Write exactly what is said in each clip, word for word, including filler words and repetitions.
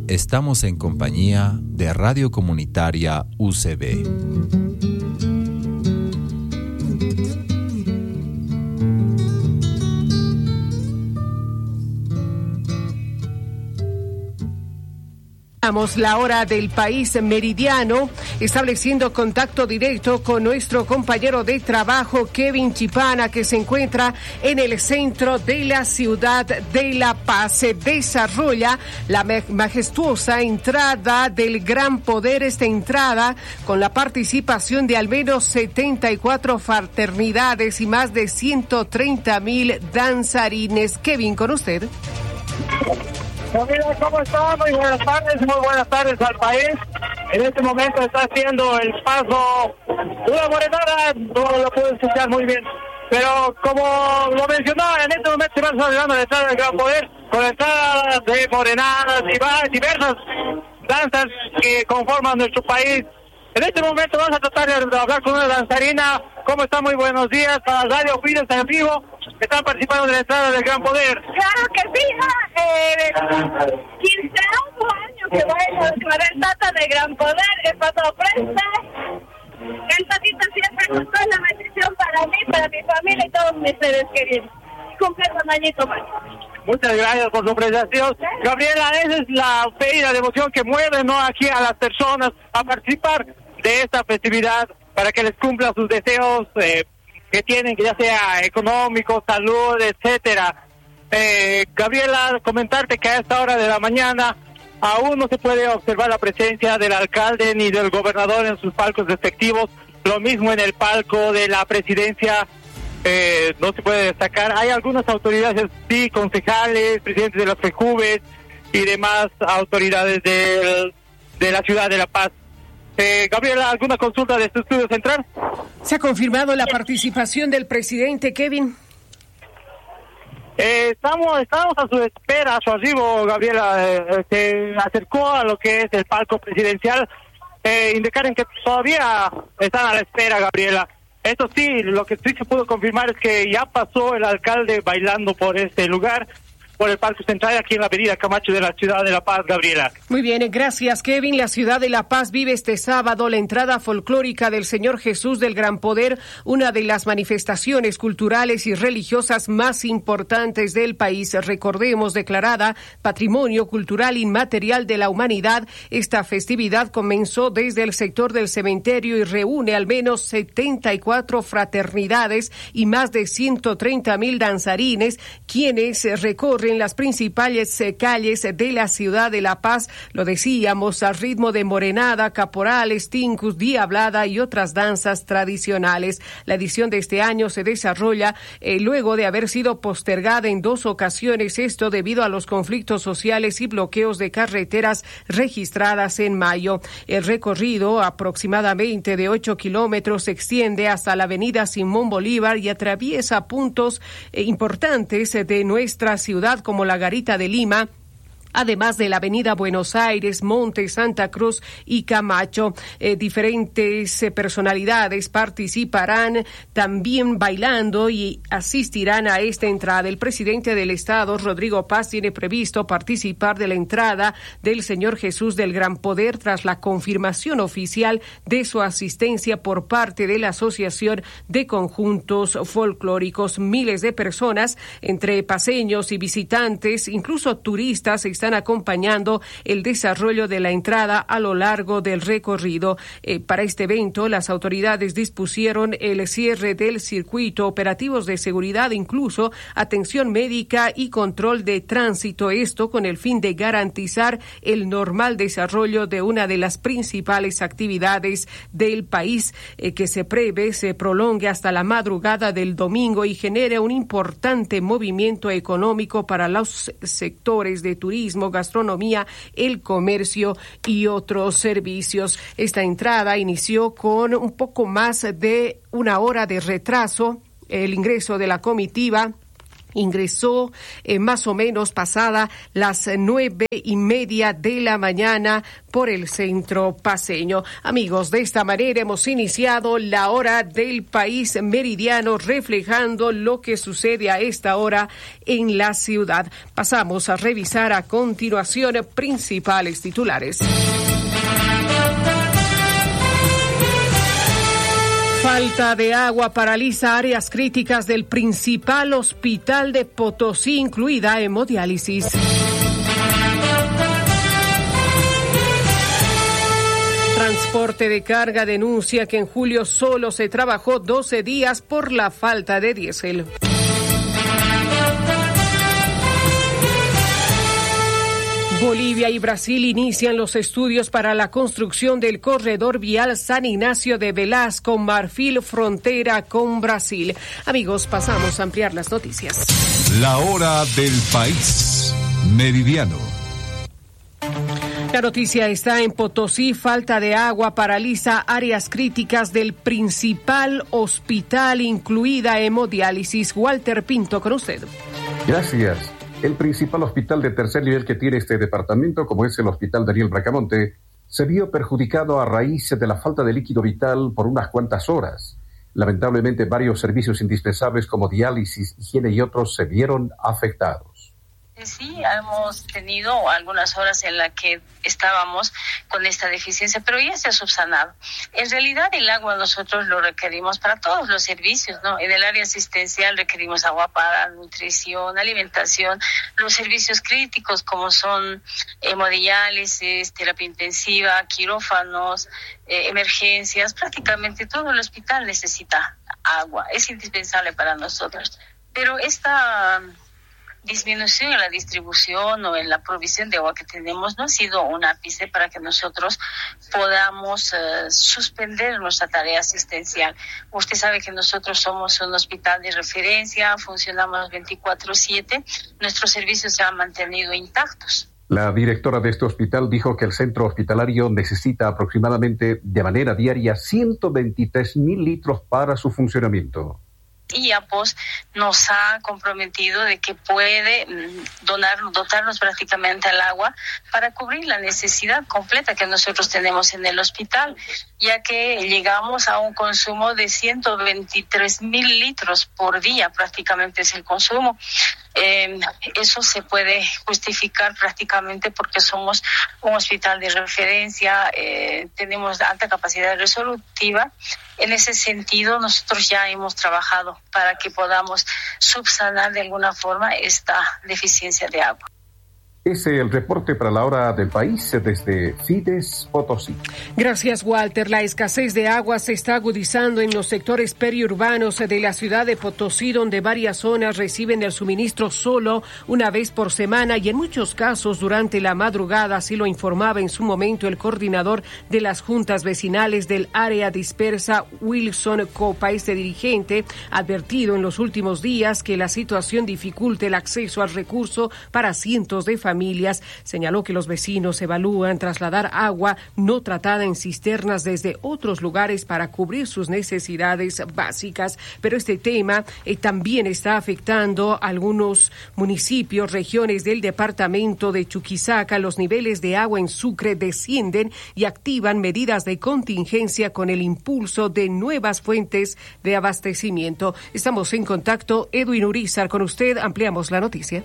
estamos en compañía de Radio Comunitaria U C B. La hora del país meridiano, estableciendo contacto directo con nuestro compañero de trabajo Kevin Chipana, que se encuentra en el centro de la ciudad de La Paz. Se desarrolla la majestuosa entrada del Gran Poder, esta entrada con la participación de al menos setenta y cuatro fraternidades y más de ciento treinta mil danzarines. Kevin, con usted. Camila, ¿cómo está? Muy buenas tardes, muy buenas tardes al país. En este momento está haciendo el paso una morenada, no lo puedo escuchar muy bien. Pero como lo mencionaba, en este momento se va celebrando la entrada del Gran Poder, con la entrada de morenadas y diversas danzas que conforman nuestro país. En este momento vamos a tratar de hablar con una danzarina. ¿Cómo está? Muy buenos días. Para Radio Fides en vivo, están participando de la entrada del Gran Poder. Claro que sí, eh, quince años que voy a declarar data de Gran Poder, el paso presta. El tatito siempre con toda la bendición para mí, para mi familia y todos mis seres queridos. Cumple un añito más. Muchas gracias por su presentación. Gabriela, esa es la fe y la devoción que mueve, ¿no?, aquí a las personas a participar de esta festividad para que les cumplan sus deseos eh, que tienen, que ya sea económicos, salud, etcétera. Eh, Gabriela, comentarte que a esta hora de la mañana aún no se puede observar la presencia del alcalde ni del gobernador en sus palcos respectivos. Lo mismo en el palco de la presidencia, eh, no se puede destacar. Hay algunas autoridades, sí, concejales, presidentes de las FEJUVES y demás autoridades del, de la ciudad de La Paz. Eh, Gabriela, ¿alguna consulta de este estudio central? ¿Se ha confirmado la participación del presidente, Kevin? Eh, estamos estamos a su espera, a su arribo, Gabriela. Eh, se acercó a lo que es el palco presidencial. Eh, indicaron que todavía están a la espera, Gabriela. Eso sí, lo que sí se pudo confirmar es que ya pasó el alcalde bailando por este lugar, por el Parque Central, aquí en la avenida Camacho de la ciudad de La Paz, Gabriela. Muy bien, gracias, Kevin. La ciudad de La Paz vive este sábado la entrada folclórica del Señor Jesús del Gran Poder, una de las manifestaciones culturales y religiosas más importantes del país. Recordemos, declarada Patrimonio Cultural Inmaterial de la Humanidad, esta festividad comenzó desde el sector del cementerio y reúne al menos setenta y cuatro fraternidades y más de ciento treinta mil danzarines, quienes recorren en las principales eh, calles de la ciudad de La Paz, lo decíamos, al ritmo de morenada, caporales, tincus, diablada y otras danzas tradicionales. La edición de este año se desarrolla eh, luego de haber sido postergada en dos ocasiones, esto debido a los conflictos sociales y bloqueos de carreteras registradas en mayo. El recorrido, aproximadamente de ocho kilómetros, se extiende hasta la avenida Simón Bolívar y atraviesa puntos eh, importantes eh, de nuestra ciudad, como la Garita de Lima, además de la avenida Buenos Aires, Monte, Santa Cruz y Camacho. Eh, diferentes eh, personalidades participarán también bailando y asistirán a esta entrada. El presidente del Estado, Rodrigo Paz, tiene previsto participar de la entrada del Señor Jesús del Gran Poder tras la confirmación oficial de su asistencia por parte de la Asociación de Conjuntos Folclóricos. Miles de personas, entre paseños y visitantes, incluso turistas, están acompañando el desarrollo de la entrada a lo largo del recorrido. Eh, para este evento, las autoridades dispusieron el cierre del circuito, operativos de seguridad, incluso atención médica y control de tránsito, esto con el fin de garantizar el normal desarrollo de una de las principales actividades del país, eh, que se prevé se prolongue hasta la madrugada del domingo y genere un importante movimiento económico para los sectores de turismo, gastronomía, el comercio y otros servicios. Esta entrada inició con un poco más de una hora de retraso. El ingreso de la comitiva ingresó eh, más o menos pasada las nueve y media de la mañana por el centro paceño. Amigos, de esta manera hemos iniciado la hora del país meridiano, reflejando lo que sucede a esta hora en la ciudad. Pasamos a revisar a continuación principales titulares. Falta de agua paraliza áreas críticas del principal hospital de Potosí, incluida hemodiálisis. Transporte de carga denuncia que en julio solo se trabajó doce días por la falta de diésel. Bolivia y Brasil inician los estudios para la construcción del corredor vial San Ignacio de Velasco, Marfil, frontera con Brasil. Amigos, pasamos a ampliar las noticias. La hora del país meridiano. La noticia está en Potosí. Falta de agua paraliza áreas críticas del principal hospital, incluida hemodiálisis. Walter Pinto, con usted. Gracias. El principal hospital de tercer nivel que tiene este departamento, como es el Hospital Daniel Bracamonte, se vio perjudicado a raíz de la falta de líquido vital por unas cuantas horas. Lamentablemente, varios servicios indispensables como diálisis, higiene y otros se vieron afectados. Sí, hemos tenido algunas horas en las que estábamos con esta deficiencia, pero ya se ha subsanado. En realidad el agua nosotros lo requerimos para todos los servicios, ¿no? En el área asistencial requerimos agua para nutrición, alimentación, los servicios críticos como son hemodiálisis, terapia intensiva, quirófanos, eh, emergencias, prácticamente todo el hospital necesita agua, es indispensable para nosotros. Pero esta disminución en la distribución o en la provisión de agua que tenemos no ha sido un ápice para que nosotros podamos uh, suspender nuestra tarea asistencial. Usted sabe que nosotros somos un hospital de referencia, funcionamos veinticuatro siete, nuestros servicios se han mantenido intactos. La directora de este hospital dijo que el centro hospitalario necesita aproximadamente de manera diaria ciento veintitrés mil litros para su funcionamiento. Y APOS nos ha comprometido de que puede donar, dotarnos prácticamente al agua para cubrir la necesidad completa que nosotros tenemos en el hospital, ya que llegamos a un consumo de ciento veintitrés mil litros por día, prácticamente es el consumo. Eh, eso se puede justificar prácticamente porque somos un hospital de referencia, eh, tenemos alta capacidad resolutiva. En ese sentido, nosotros ya hemos trabajado para que podamos subsanar de alguna forma esta deficiencia de agua. Ese es el reporte para la hora del país desde Fides Potosí. Gracias, Walter. La escasez de agua se está agudizando en los sectores periurbanos de la ciudad de Potosí, donde varias zonas reciben el suministro solo una vez por semana y en muchos casos durante la madrugada, así lo informaba en su momento el coordinador de las juntas vecinales del área dispersa, Wilson Copa. Este dirigente ha advertido en los últimos días que la situación dificulta el acceso al recurso para cientos de familias. Familias. Señaló que los vecinos evalúan trasladar agua no tratada en cisternas desde otros lugares para cubrir sus necesidades básicas. Pero este tema eh, también está afectando a algunos municipios, regiones del departamento de Chuquisaca. Los niveles de agua en Sucre descienden y activan medidas de contingencia con el impulso de nuevas fuentes de abastecimiento. Estamos en contacto. Edwin Urizar, con usted ampliamos la noticia.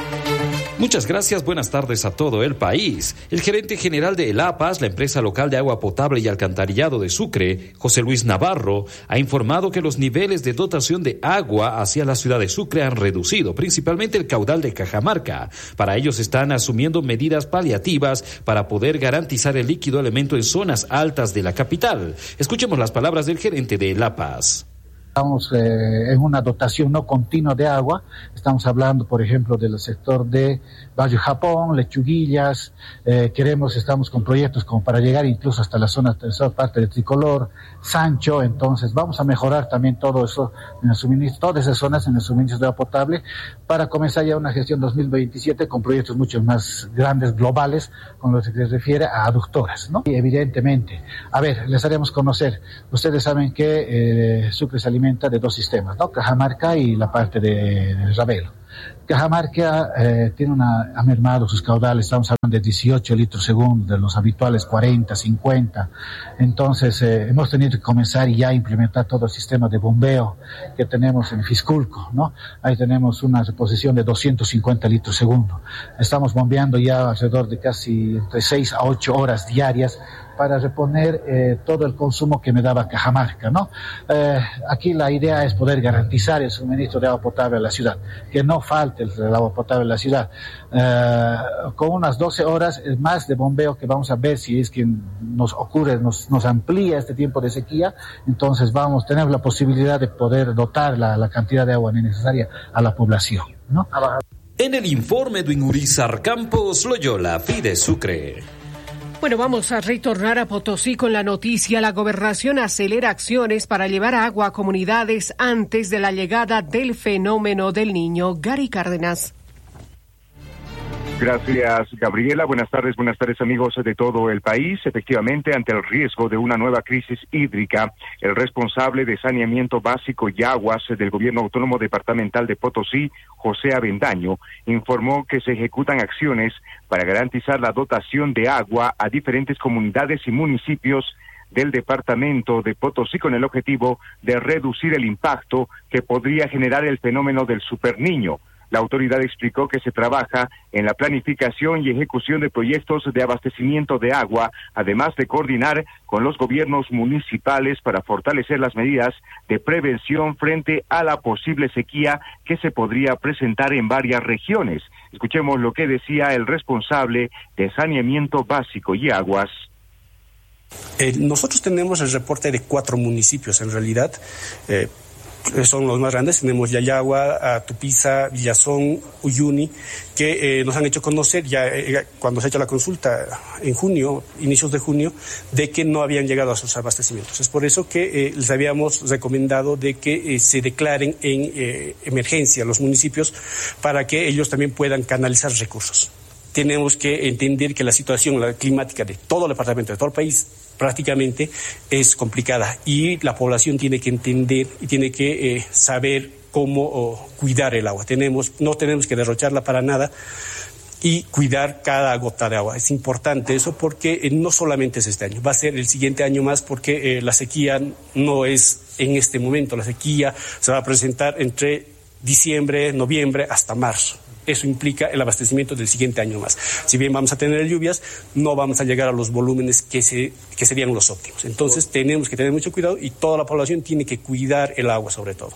Muchas gracias, buenas tardes a todo el país. El gerente general de El APAS, la empresa local de agua potable y alcantarillado de Sucre, José Luis Navarro, ha informado que los niveles de dotación de agua hacia la ciudad de Sucre han reducido, principalmente el caudal de Cajamarca. Para ellos están asumiendo medidas paliativas para poder garantizar el líquido elemento en zonas altas de la capital. Escuchemos las palabras del gerente de El APAS. Estamos eh, en una dotación no continua de agua. Estamos hablando, por ejemplo, del sector de Valle Japón, Lechuguillas. Eh, queremos, estamos con proyectos como para llegar incluso hasta la zona, tercera parte de Tricolor, Sancho. Entonces, vamos a mejorar también todo eso en el suministro, todas esas zonas en el suministro de agua potable para comenzar ya una gestión dos mil veintisiete con proyectos mucho más grandes, globales, con lo que se refiere a aductoras, ¿no? Y evidentemente, a ver, les haremos conocer. Ustedes saben que eh, Sucre se alimenta de dos sistemas, ¿no? Cajamarca y la parte de, de Ravelo. Cajamarca eh, tiene una, ha mermado sus caudales, estamos hablando de dieciocho litros segundo, de los habituales cuarenta, cincuenta. Entonces eh, hemos tenido que comenzar ya a implementar todo el sistema de bombeo que tenemos en Fisculco, ¿no? Ahí tenemos una reposición de doscientos cincuenta litros segundo. Estamos bombeando ya alrededor de casi entre seis a ocho horas diarias para reponer eh, todo el consumo que me daba Cajamarca, ¿no? Eh, aquí la idea es poder garantizar el suministro de agua potable a la ciudad, que no falte el, el agua potable a la ciudad. Eh, con unas doce horas más de bombeo que vamos a ver si es que nos ocurre, nos, nos amplía este tiempo de sequía, entonces vamos a tener la posibilidad de poder dotar la, la cantidad de agua necesaria a la población, ¿no? En el informe de Ingurizar Campos, Loyola, Fides Sucre. Bueno, vamos a retornar a Potosí con la noticia. La gobernación acelera acciones para llevar agua a comunidades antes de la llegada del fenómeno del Niño. Gary Cárdenas. Gracias, Gabriela. Buenas tardes, buenas tardes, amigos de todo el país. Efectivamente, ante el riesgo de una nueva crisis hídrica, el responsable de saneamiento básico y aguas del Gobierno Autónomo Departamental de Potosí, José Avendaño, informó que se ejecutan acciones para garantizar la dotación de agua a diferentes comunidades y municipios del departamento de Potosí con el objetivo de reducir el impacto que podría generar el fenómeno del superniño. La autoridad explicó que se trabaja en la planificación y ejecución de proyectos de abastecimiento de agua, además de coordinar con los gobiernos municipales para fortalecer las medidas de prevención frente a la posible sequía que se podría presentar en varias regiones. Escuchemos lo que decía el responsable de saneamiento básico y aguas. Eh, nosotros tenemos el reporte de cuatro municipios en realidad. Eh, son los más grandes, tenemos Yayagua, Tupiza, Villazón, Uyuni, que eh, nos han hecho conocer ya eh, cuando se ha hecho la consulta en junio, inicios de junio, de que no habían llegado a sus abastecimientos. Es por eso que eh, les habíamos recomendado de que eh, se declaren en eh, emergencia los municipios para que ellos también puedan canalizar recursos. Tenemos que entender que la situación la climática de todo el departamento, de todo el país, prácticamente es complicada y la población tiene que entender y tiene que eh, saber cómo oh, cuidar el agua. Tenemos, no tenemos que derrocharla para nada y cuidar cada gota de agua. Es importante eso porque eh, no solamente es este año, va a ser el siguiente año más porque eh, la sequía no es en este momento, la sequía se va a presentar entre diciembre, noviembre hasta marzo. Eso implica el abastecimiento del siguiente año más. Si bien vamos a tener lluvias, no vamos a llegar a los volúmenes que, se, que serían los óptimos. Entonces tenemos que tener mucho cuidado y toda la población tiene que cuidar el agua sobre todo.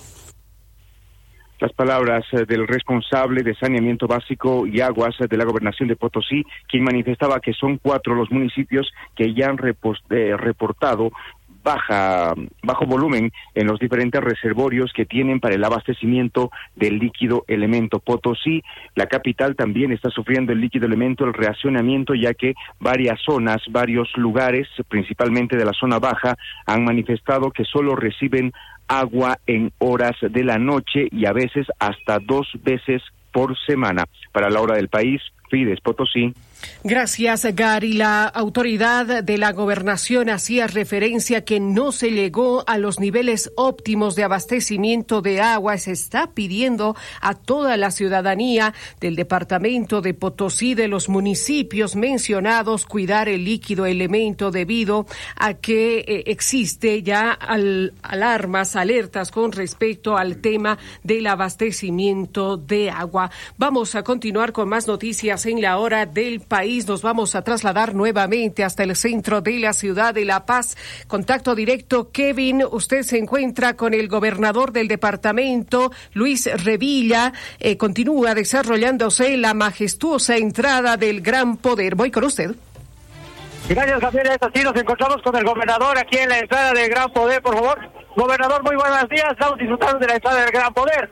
Las palabras del responsable de saneamiento básico y aguas de la gobernación de Potosí, quien manifestaba que son cuatro los municipios que ya han repost, eh, reportado baja bajo volumen en los diferentes reservorios que tienen para el abastecimiento del líquido elemento. Potosí, la capital, también está sufriendo el líquido elemento, el racionamiento, ya que varias zonas, varios lugares, principalmente de la zona baja, han manifestado que solo reciben agua en horas de la noche y a veces hasta dos veces por semana. Para la hora del país, Fides Potosí. Gracias, Gary. La autoridad de la gobernación hacía referencia que no se llegó a los niveles óptimos de abastecimiento de agua. Se está pidiendo a toda la ciudadanía del departamento de Potosí, de los municipios mencionados, cuidar el líquido elemento debido a que eh, existe ya al, alarmas, alertas con respecto al tema del abastecimiento de agua. Vamos a continuar con más noticias en la hora del país. Nos vamos a trasladar nuevamente hasta el centro de la ciudad de La Paz. Contacto directo, Kevin. Usted se encuentra con el gobernador del departamento, Luis Revilla. Eh, continúa desarrollándose la majestuosa entrada del Gran Poder. Voy con usted. Gracias, Gabriel. Es así, nos encontramos con el gobernador aquí en la entrada del Gran Poder, por favor. Gobernador, muy buenos días. Estamos disfrutando de la entrada del Gran Poder.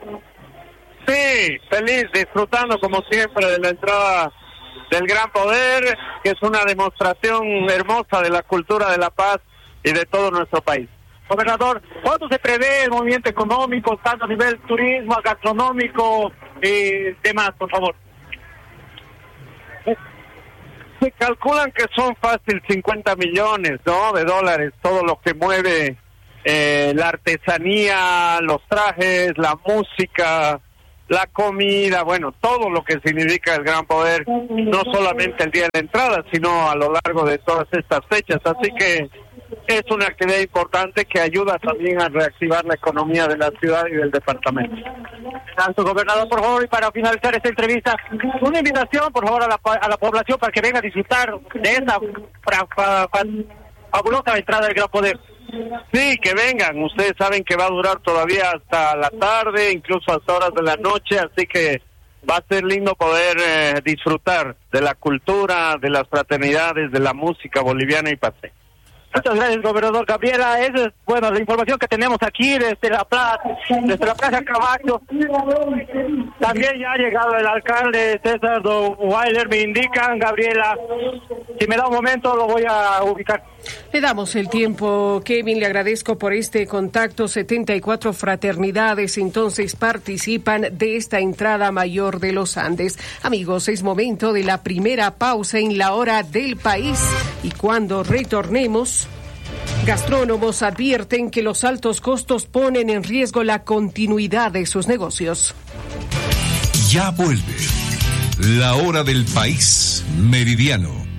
Sí, feliz, disfrutando como siempre de la entrada del Gran Poder, que es una demostración hermosa de la cultura de La Paz y de todo nuestro país. Gobernador, ¿cuánto se prevé el movimiento económico, tanto a nivel turismo, gastronómico y demás, por favor? Se calculan que son fácil cincuenta millones, ¿no?, de dólares, todo lo que mueve eh, la artesanía, los trajes, la música, la comida, bueno, todo lo que significa el Gran Poder, no solamente el día de la entrada, sino a lo largo de todas estas fechas. Así que es una actividad importante que ayuda también a reactivar la economía de la ciudad y del departamento. Tanto gobernador, por favor, y para finalizar esta entrevista, una invitación, por favor, a la, a la población para que venga a disfrutar de esta fra, fra, fra, fabulosa entrada del Gran Poder. Sí, que vengan. Ustedes saben que va a durar todavía hasta la tarde, incluso hasta horas de la noche, así que va a ser lindo poder eh, disfrutar de la cultura, de las fraternidades, de la música boliviana y pase. Muchas gracias, gobernador Gabriela. Esa es, bueno, la información que tenemos aquí desde la plaza, desde la plaza Camacho. También ya ha llegado el alcalde César Weiler, me indican, Gabriela. Si me da un momento lo voy a ubicar. Le damos el tiempo, Kevin, le agradezco por este contacto. setenta y cuatro fraternidades entonces participan de esta entrada mayor de los Andes. Amigos, es momento de la primera pausa en la hora del país y cuando retornemos, gastrónomos advierten que los altos costos ponen en riesgo la continuidad de sus negocios. Ya vuelve la hora del país meridiano.